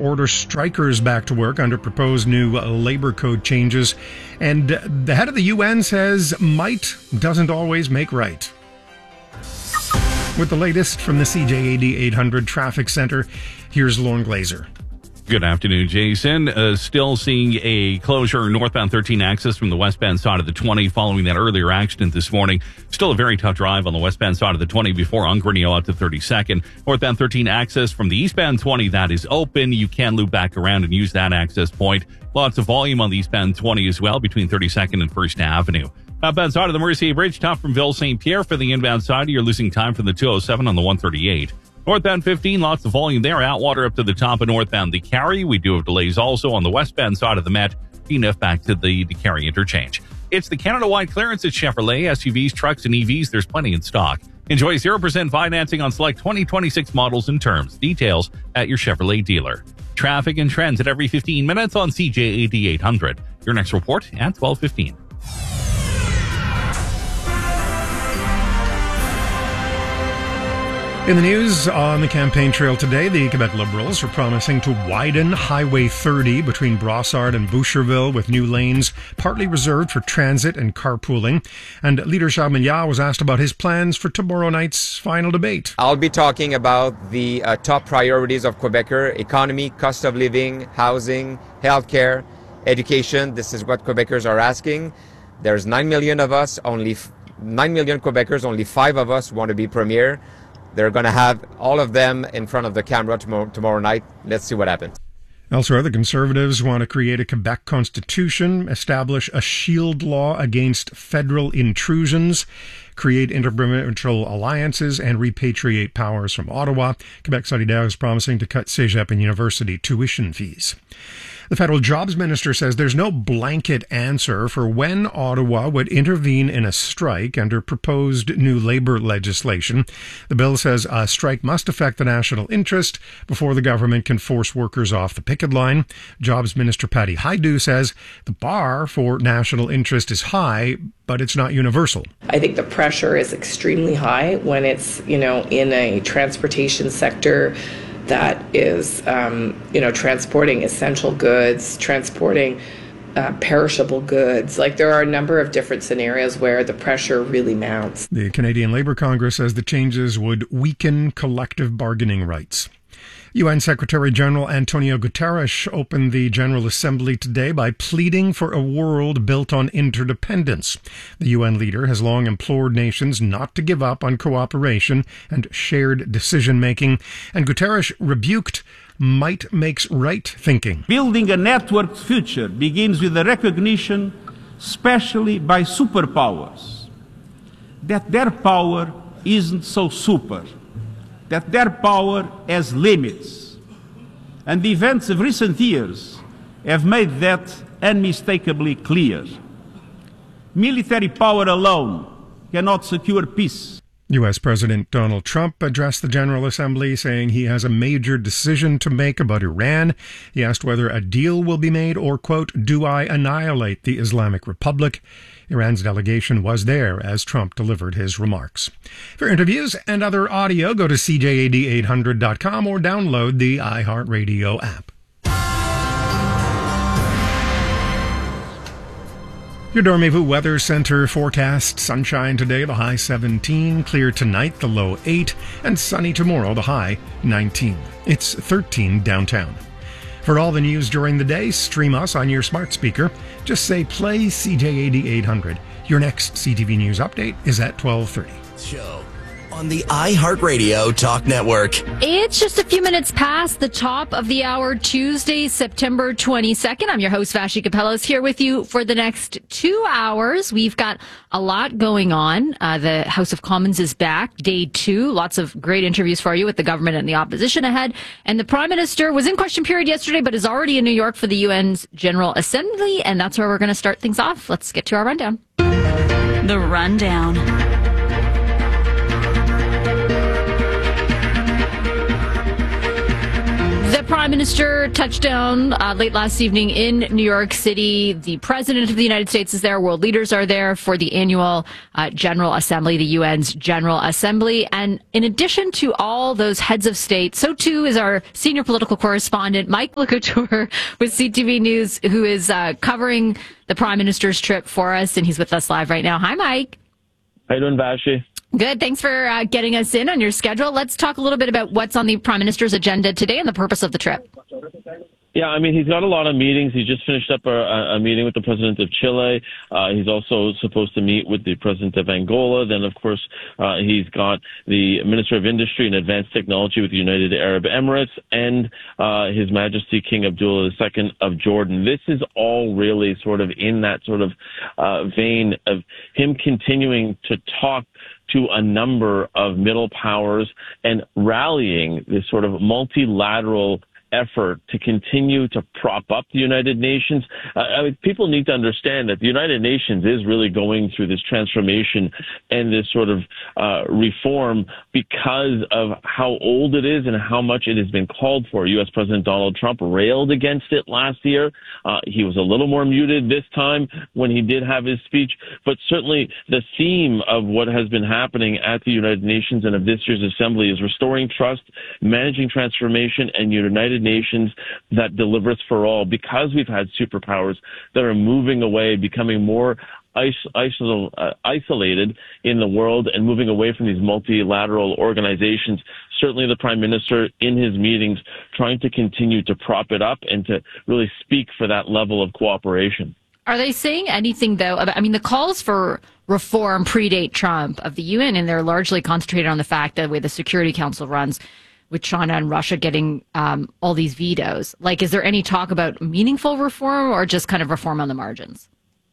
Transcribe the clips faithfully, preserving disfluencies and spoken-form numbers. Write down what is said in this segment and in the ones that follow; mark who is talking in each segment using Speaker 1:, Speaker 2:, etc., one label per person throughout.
Speaker 1: order strikers back to work under proposed new labor code changes. And the head of the U N says might doesn't always make right. With the latest from the C J A D eight hundred Traffic Center, here's Lauren Glazer.
Speaker 2: Good afternoon, Jason. Uh, still seeing a closure northbound thirteen access from the westbound side of the twenty following that earlier accident this morning. Still a very tough drive on the westbound side of the twenty before Ungrenio out to thirty-second. Northbound thirteen access from the eastbound twenty, that is open. You can loop back around and use that access point. Lots of volume on the eastbound twenty as well between thirty-second and first Avenue. Outbound side of the Mercier Bridge, tough from Ville Saint Pierre. For the inbound side, you're losing time from the two oh seven on the one thirty-eight. Northbound fifteen, lots of volume there. Outwater up to the top of northbound the Carry. We do have delays also on the westbound side of the Met. P N F back to the, the Carry interchange. It's the Canada-wide clearance at Chevrolet. S U Vs, trucks, and E Vs, there's plenty in stock. Enjoy zero percent financing on select twenty twenty-six models and terms. Details at your Chevrolet dealer. Traffic and trends at every fifteen minutes on C J A D eight hundred. Your next report at twelve fifteen.
Speaker 1: In the news on the campaign trail today, the Quebec Liberals are promising to widen Highway thirty between Brossard and Boucherville with new lanes partly reserved for transit and carpooling. And Leader Charles Milliard was asked about his plans for tomorrow night's final debate.
Speaker 3: I'll be talking about the uh, top priorities of Quebecer: economy, cost of living, housing, healthcare, education. This is what Quebecers are asking. There's nine million of us, only f- nine million Quebecers, only five of us want to be premier. They're going to have all of them in front of the camera tomorrow, tomorrow night. Let's see what happens.
Speaker 1: Elsewhere, the Conservatives want to create a Quebec constitution, establish a shield law against federal intrusions, create interprovincial alliances, and repatriate powers from Ottawa. Quebec Solidaire is promising to cut cégep and university tuition fees. The federal jobs minister says there's no blanket answer for when Ottawa would intervene in a strike under proposed new labor legislation. The bill says a strike must affect the national interest before the government can force workers off the picket line. Jobs Minister Patty Hajdu says the bar for national interest is high, but it's not universal.
Speaker 4: I think the pressure is extremely high when it's, you know, in a transportation sector that is, um, you know, transporting essential goods, transporting uh, perishable goods. Like, there are a number of different scenarios where the pressure really mounts.
Speaker 1: The Canadian Labour Congress says the changes would weaken collective bargaining rights. U N Secretary-General Antonio Guterres opened the General Assembly today by pleading for a world built on interdependence. The U N leader has long implored nations not to give up on cooperation and shared decision-making, and Guterres rebuked might makes right thinking.
Speaker 5: Building a networked future begins with the recognition, especially by superpowers, that their power isn't so super, that their power has limits. And the events of recent years have made that unmistakably clear. Military power alone cannot secure peace.
Speaker 1: U S President Donald Trump addressed the General Assembly, saying he has a major decision to make about Iran. He asked whether a deal will be made or, quote, do I annihilate the Islamic Republic? Iran's delegation was there as Trump delivered his remarks. For interviews and other audio, go to C J A D eight hundred dot com or download the iHeartRadio app. Your Dormez-vous Weather Center forecast: sunshine today, the high seventeen, clear tonight, the low eight, and sunny tomorrow, the high nineteen. It's thirteen downtown. For all the news during the day, stream us on your smart speaker. Just say play C J A D eight hundred. Your next C T V News update is at twelve thirty.
Speaker 6: Show on the iHeartRadio Talk Network.
Speaker 7: It's just a few minutes past the top of the hour, Tuesday, September twenty-second. I'm your host, Vashi Capellos, here with you for the next two hours. We've got a lot going on. Uh, the House of Commons is back, day two. Lots of great interviews for you with the government and the opposition ahead. And the Prime Minister was in question period yesterday, but is already in New York for the U N's General Assembly. And that's where we're going to start things off. Let's get to our rundown.
Speaker 8: The Rundown.
Speaker 7: The Prime Prime Minister touched down uh, late last evening in New York City. The President of the United States is there. World leaders are there for the annual uh, General Assembly, the U N's General Assembly. And in addition to all those heads of state, so too is our senior political correspondent, Mike LeCouture with C T V News, who is uh, covering the Prime Minister's trip for us. And he's with us live right now. Hi, Mike.
Speaker 9: How you doing, Vashi?
Speaker 7: Good. Thanks for uh, getting us in on your schedule. Let's talk a little bit about what's on the Prime Minister's agenda today and the purpose of the trip.
Speaker 9: Yeah, I mean, he's got a lot of meetings. He just finished up a, a meeting with the president of Chile. Uh, he's also supposed to meet with the president of Angola. Then, of course, uh, he's got the Minister of Industry and Advanced Technology with the United Arab Emirates and uh, His Majesty King Abdullah the Second of Jordan. This is all really sort of in that sort of uh, vein of him continuing to talk to a number of middle powers and rallying this sort of multilateral effort to continue to prop up the United Nations. Uh, I mean, people need to understand that the United Nations is really going through this transformation and this sort of uh, reform because of how old it is and how much it has been called for. U S President Donald Trump railed against it last year. Uh, he was a little more muted this time when he did have his speech, but certainly the theme of what has been happening at the United Nations and of this year's assembly is restoring trust, managing transformation, and United Nations that delivers for all, because we've had superpowers that are moving away, becoming more is- isol- uh, isolated in the world and moving away from these multilateral organizations. Certainly the Prime Minister in his meetings trying to continue to prop it up and to really speak for that level of cooperation.
Speaker 7: Are they saying anything, though, about, I mean, the calls for reform predate Trump of the U N, and they're largely concentrated on the fact that the way the Security Council runs, with China and Russia getting um, all these vetoes. Like, is there any talk about meaningful reform or just kind of reform on the margins?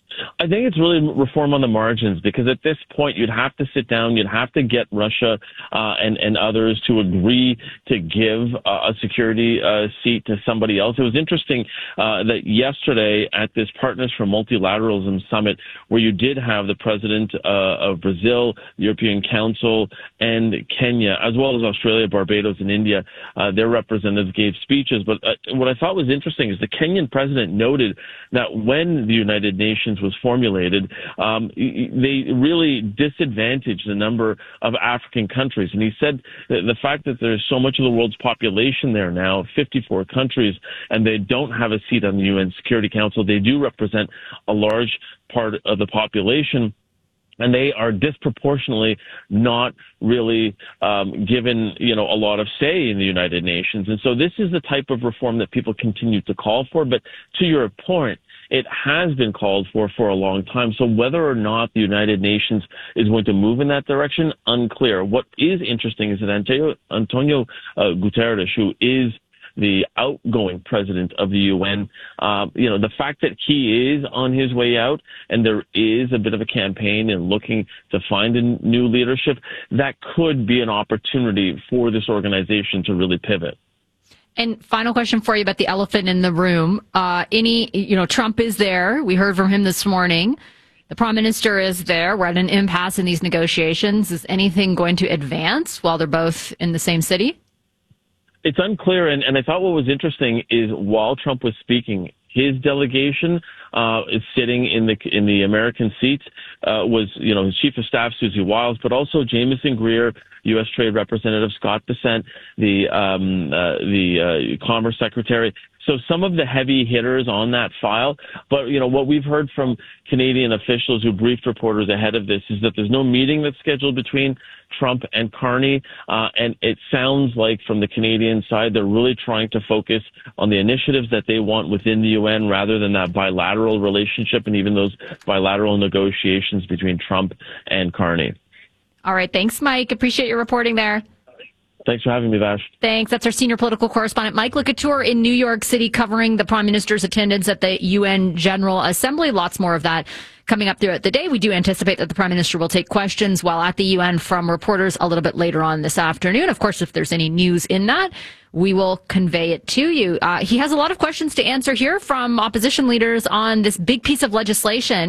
Speaker 9: I think it's really reform on the margins, because at this point you'd have to sit down, you'd have to get Russia uh, and, and others to agree to give uh, a security uh, seat to somebody else. It was interesting uh, that yesterday at this Partners for Multilateralism Summit, where you did have the president uh, of Brazil, the European Council, and Kenya, as well as Australia, Barbados, and India, uh, their representatives gave speeches. But uh, what I thought was interesting is the Kenyan president noted that when the United Nations was formulated, um, they really disadvantaged a number of African countries. And he said that the fact that there's so much of the world's population there now, fifty-four countries, and they don't have a seat on the U N Security Council, they do represent a large part of the population. And they are disproportionately not really um, given, you know, a lot of say in the United Nations. And so this is the type of reform that people continue to call for. But to your point, it has been called for for a long time. So whether or not the United Nations is going to move in that direction, unclear. What is interesting is that Antonio, Antonio uh, Guterres, who is the outgoing president of the U N, uh, you know, the fact that he is on his way out and there is a bit of a campaign and looking to find a new leadership, that could be an opportunity for this organization to really pivot.
Speaker 7: And final question for you about the elephant in the room. Uh, any, you know, Trump is there. We heard from him this morning. The Prime Minister is there. We're at an impasse in these negotiations. Is anything going to advance while they're both in the same city?
Speaker 9: It's unclear, and, and I thought what was interesting is while Trump was speaking, his delegation uh, is sitting in the in the American seats uh, was, you know, his chief of staff, Susie Wiles, but also Jamieson Greer, U S Trade Representative Scott Bessent, the um, uh, the uh, Commerce Secretary. So some of the heavy hitters on that file. But, you know, what we've heard from Canadian officials who briefed reporters ahead of this is that there's no meeting that's scheduled between Trump and Carney. Uh, and it sounds like from the Canadian side, they're really trying to focus on the initiatives that they want within the U N rather than that bilateral relationship and even those bilateral negotiations between Trump and Carney.
Speaker 7: All right. Thanks, Mike. Appreciate your reporting there.
Speaker 9: Thanks for having me, Vash.
Speaker 7: Thanks. That's our senior political correspondent, Mike LeCouture, in New York City, covering the Prime Minister's attendance at the U N General Assembly. Lots more of that coming up throughout the day. We do anticipate that the Prime Minister will take questions while at the U N from reporters a little bit later on this afternoon. Of course, if there's any news in that, we will convey it to you. Uh, he has a lot of questions to answer here from opposition leaders on this big piece of legislation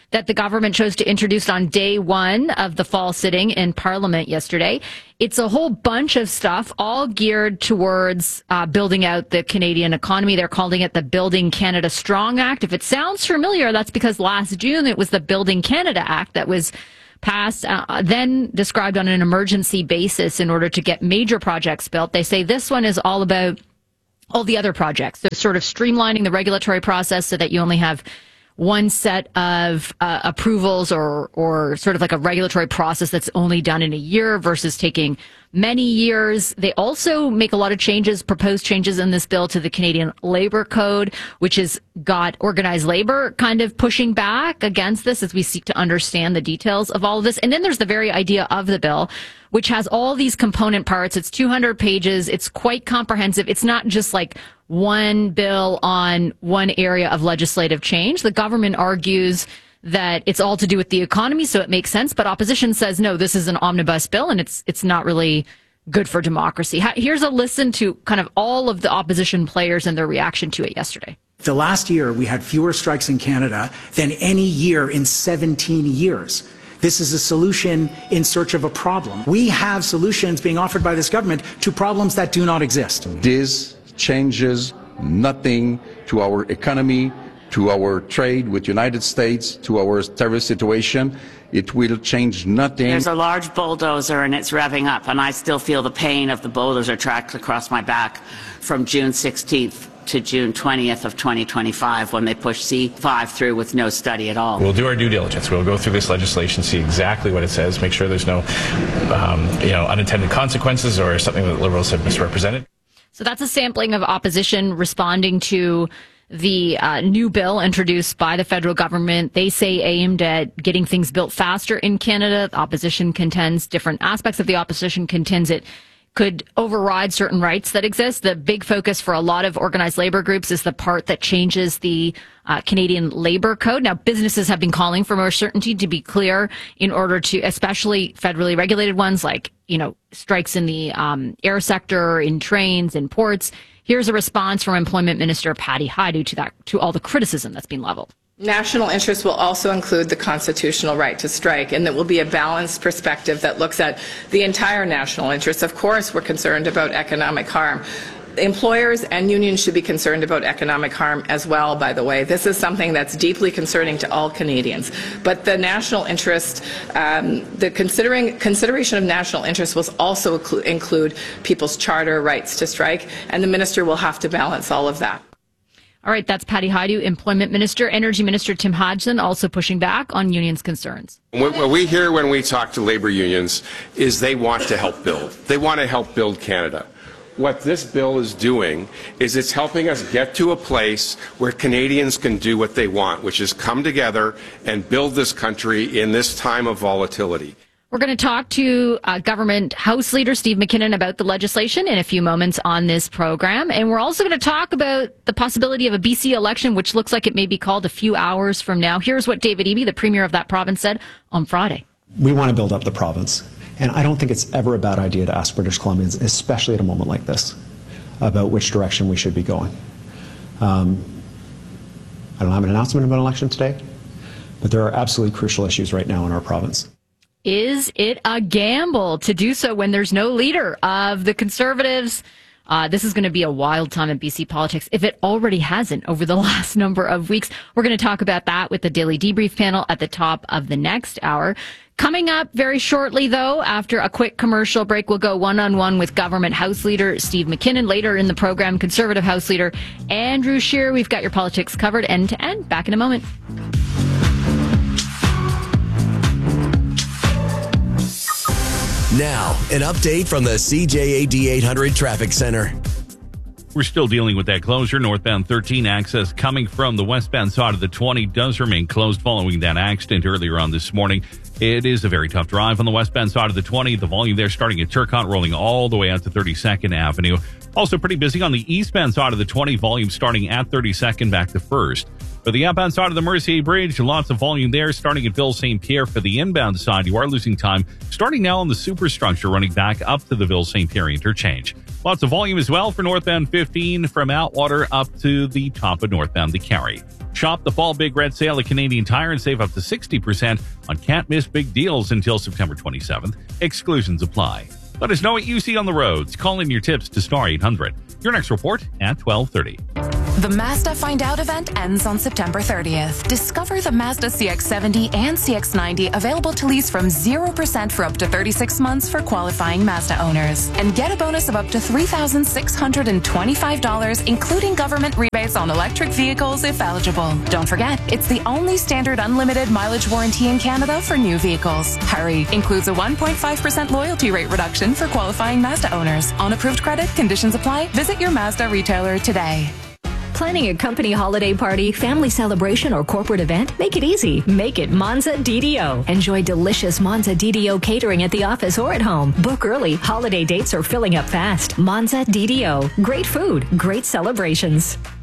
Speaker 7: that the government chose to introduce on day one of the fall sitting in Parliament yesterday. It's a whole bunch of stuff, all geared towards uh, building out the Canadian economy. They're calling it the Building Canada Strong Act. If it sounds familiar, that's because last June it was the Building Canada Act that was passed, uh, then described on an emergency basis in order to get major projects built. They say this one is all about all the other projects. So sort of streamlining the regulatory process so that you only have one set of uh, approvals or or sort of like a regulatory process that's only done in a year versus taking many years. They also make a lot of changes, proposed changes in this bill to the Canadian Labour Code, which has got organized labor kind of pushing back against this as we seek to understand the details of all of this. And then there's the very idea of the bill, which has all these component parts. It's two hundred pages. It's quite comprehensive. It's not just like one bill on one area of legislative change. The government argues that it's all to do with the economy, so it makes sense. But opposition says, no, this is an omnibus bill, and it's it's not really good for democracy. Here's a listen to kind of all of the opposition players and their reaction to it yesterday.
Speaker 10: The last year, we had fewer strikes in Canada than any year in seventeen years. This is a solution in search of a problem. We have solutions being offered by this government to problems that do not exist.
Speaker 11: This changes nothing to our economy, to our trade with United States, to our terrorist situation. It will change nothing.
Speaker 12: There's a large bulldozer and it's revving up, and I still feel the pain of the bulldozer tracks across my back from June sixteenth to June twentieth of twenty twenty-five when they pushed C five through with no study at all.
Speaker 13: We'll do our due diligence. We'll go through this legislation, see exactly what it says, make sure there's no um, you know, unintended consequences or something that Liberals have misrepresented.
Speaker 7: So that's a sampling of opposition responding to the uh, new bill introduced by the federal government. They say aimed at getting things built faster in Canada. The opposition contends, different aspects of the opposition contends it could override certain rights that exist. The big focus for a lot of organized labor groups is the part that changes the uh, Canadian Labour Code. Now, businesses have been calling for more certainty, to be clear, in order to, especially federally regulated ones like, you know, strikes in the um, air sector, in trains, in ports. Here's a response from Employment Minister Patty Hajdu to that, to all the criticism that's been leveled.
Speaker 4: National interest will also include the constitutional right to strike, and that will be a balanced perspective that looks at the entire national interest. Of course, we're concerned about economic harm. Employers and unions should be concerned about economic harm as well, by the way. This is something that's deeply concerning to all Canadians. But the national interest, um, the considering consideration of national interest will also include people's charter rights to strike, and the minister will have to balance all of that.
Speaker 7: All right, that's Patty Hajdu, Employment Minister. Energy Minister Tim Hodgson also pushing back on unions' concerns.
Speaker 14: What we hear when we talk to labor unions is they want to help build. They want to help build Canada. What this bill is doing is it's helping us get to a place where Canadians can do what they want, which is come together and build this country in this time of volatility.
Speaker 7: We're going to talk to uh, Government House Leader Steve McKinnon about the legislation in a few moments on this program. And we're also going to talk about the possibility of a B C election, which looks like it may be called a few hours from now. Here's what David Eby, the Premier of that province, said on Friday.
Speaker 15: We want to build up the province. And I don't think it's ever a bad idea to ask British Columbians, especially at a moment like this, about which direction we should be going. Um, I don't have an announcement about an election today, but there are absolutely crucial issues right now in our province.
Speaker 7: Is it a gamble to do so when there's no leader of the Conservatives? Uh, this is going to be a wild time in B C politics, if it already hasn't over the last number of weeks. We're going to talk about that with the Daily Debrief panel at the top of the next hour. Coming up very shortly, though, after a quick commercial break, we'll go one-on-one with Government House Leader Steve McKinnon. Later in the program, Conservative House Leader Andrew Scheer. We've got your politics covered end to end. Back in a moment.
Speaker 6: Now, an update from the C J A D eight hundred Traffic Center.
Speaker 2: We're still dealing with that closure. Northbound thirteen access coming from the westbound side of the twenty does remain closed following that accident earlier on this morning. It is a very tough drive on the westbound side of the twenty. The volume there starting at Turcotte, rolling all the way out to thirty-second Avenue. Also pretty busy on the eastbound side of the twenty, volume starting at thirty-second back to first. For the outbound side of the Mercier Bridge, lots of volume there starting at Ville Saint Pierre. For the inbound side, you are losing time starting now on the superstructure running back up to the Ville Saint Pierre interchange. Lots of volume as well for northbound fifteen from Outwater up to the top of northbound the Carry. Shop the fall big red sale at Canadian Tire and save up to sixty percent on can't miss big deals until September twenty-seventh. Exclusions apply. Let us know what you see on the roads. Call in your tips to star eight hundred. Your next report at twelve thirty.
Speaker 16: The Mazda Find Out event ends on September thirtieth. Discover the Mazda C X seventy and C X ninety available to lease from zero percent for up to thirty-six months for qualifying Mazda owners. And get a bonus of up to three thousand six hundred twenty-five dollars, including government rebates on electric vehicles if eligible. Don't forget, it's the only standard unlimited mileage warranty in Canada for new vehicles. Hurry! Includes a one point five percent loyalty rate reduction for qualifying Mazda owners. On approved credit, conditions apply. Visit your Mazda retailer today.
Speaker 17: Planning a company holiday party, family celebration, or corporate event? Make it easy. Make it Monza D D O. Enjoy delicious Monza D D O catering at the office or at home. Book early. Holiday dates are filling up fast. Monza D D O. Great food, great celebrations.